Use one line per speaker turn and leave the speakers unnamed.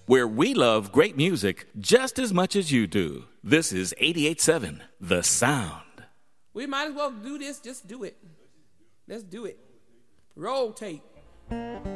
where we love great music just as much as you do. This is 88.7 The Sound.
We might as well do this. Just do it. Let's do it. Roll tape.